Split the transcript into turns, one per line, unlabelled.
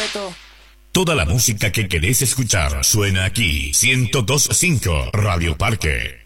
todo.
Toda la música que querés escuchar suena aquí. 102.5 Radio Parque.